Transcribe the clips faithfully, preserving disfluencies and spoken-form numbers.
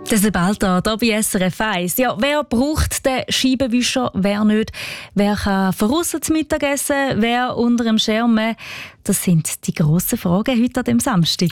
Das ist bald da, hier bei S R F eins. Ja, wer braucht den Scheibenwischer, wer nicht? Wer kann voraus zum Mittagessen, wer unter dem Schirm? Das sind die grossen Fragen heute an diesem Samstag.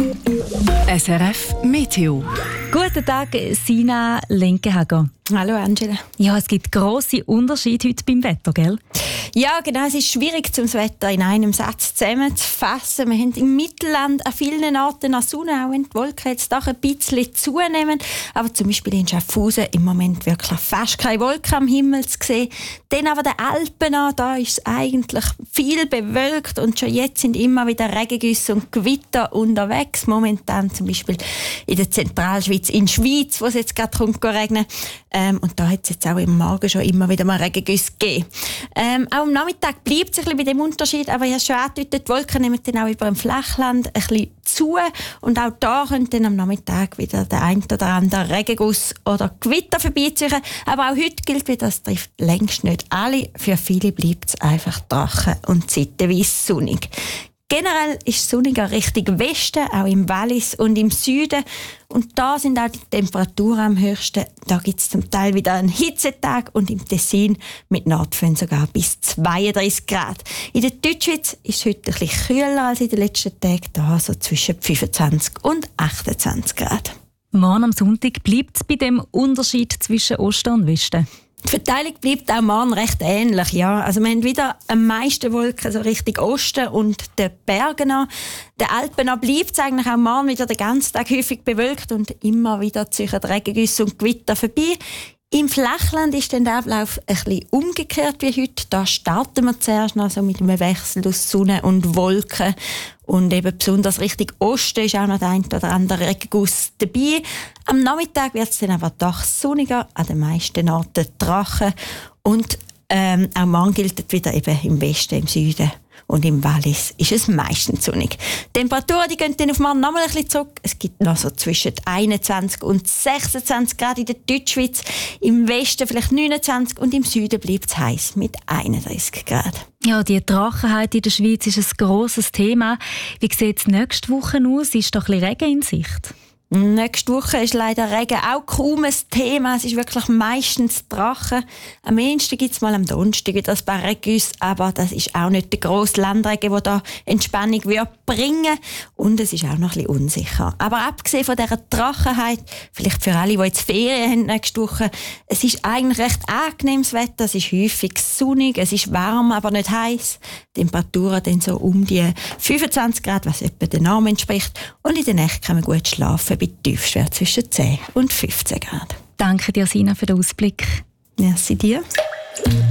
S R F Meteo. Guten Tag, Sina Lenkehager. Hallo Angela. Ja, es gibt grosse Unterschiede heute beim Wetter, gell? Ja, genau. Es ist schwierig, das Wetter in einem Satz zusammenzufassen. Wir haben im Mittelland an vielen Orten an Sonne, auch wenn die Wolken jetzt doch ein bisschen zunehmen. Aber zum Beispiel in Schaffhausen im Moment wirklich fast keine Wolken am Himmel zu sehen. Dann aber den Alpen an, da ist es eigentlich viel bewölkt und schon jetzt sind immer wieder Regengüsse und Gewitter unterwegs. Momentan zum Beispiel in der Zentralschweiz, in der Schweiz, wo es jetzt gerade kommt, regnen. Ähm, und da hat es jetzt auch im Morgen schon immer wieder mal Regengüsse gegeben. Ähm, auch am Nachmittag bleibt es ein bisschen bei dem Unterschied, aber ich habe schon angedeutet, die Wolken nehmen dann auch über dem Flachland ein bisschen zu. Und auch da könnte dann am Nachmittag wieder der ein oder andere Regenguss oder Gewitter vorbeiziehen. Aber auch heute gilt wieder, das trifft längst nicht alle. Für viele bleibt es einfach trocken und zeitweise sonnig. Generell ist es sonniger Richtung Westen, auch im Wallis und im Süden. Und da sind auch die Temperaturen am höchsten. Da gibt es zum Teil wieder einen Hitzetag und im Tessin mit Nordföhn sogar bis zweiunddreißig Grad. In der Deutschschweiz ist es heute ein bisschen kühler als in den letzten Tagen, da so zwischen fünfundzwanzig und achtundzwanzig Grad. Morgen am Sonntag bleibt es bei dem Unterschied zwischen Osten und Westen. Die Verteilung bleibt auch morgen recht ähnlich. Ja. Also wir haben wieder am meisten Wolken so Richtung Osten und den Bergen an. Den Alpen an bleibt es eigentlich auch morgen wieder den ganzen Tag häufig bewölkt und immer wieder zwischen Regengüsse und Gewitter vorbei. Im Flachland ist dann der Ablauf ein bisschen umgekehrt wie heute. Da starten wir zuerst noch so mit einem Wechsel aus Sonne und Wolken. Und eben besonders Richtung Osten ist auch noch der ein oder andere Regenguss dabei. Am Nachmittag wird es dann aber doch sonniger, an den meisten Orten trocken. Und ähm, auch morgen gilt wieder eben im Westen, im Süden und im Wallis ist es meistens sonnig. Die Temperaturen die gehen dann auf morgen noch mal ein bisschen zurück. Es gibt noch so zwischen einundzwanzig und sechsundzwanzig Grad in der Deutschschweiz. Im Westen vielleicht neunundzwanzig und im Süden bleibt es heiß mit einunddreißig Grad. Ja, die Trockenheit in der Schweiz ist ein grosses Thema. Wie sieht es nächste Woche aus? Ist doch ein bisschen Regen in Sicht? Nächste Woche ist leider Regen auch kaum ein Thema. Es ist wirklich meistens trocken. Am ehesten gibt es mal am Donnerstag wieder ein paar Regengüsse, aber das ist auch nicht der grosse Landregen, der da Entspannung wird bringen. Und es ist auch noch ein bisschen unsicher. Aber abgesehen von dieser Trockenheit, vielleicht für alle, die jetzt Ferien haben nächste Woche, es ist eigentlich recht angenehmes Wetter. Es ist häufig sonnig, es ist warm, aber nicht heiß. Temperaturen dann so um die fünfundzwanzig Grad, was etwa dem Namen entspricht. Und in der Nacht kann man gut schlafen. Bei Tiefstwert zwischen zehn und fünfzehn Grad. Danke dir, Sina, für den Ausblick. Merci dir.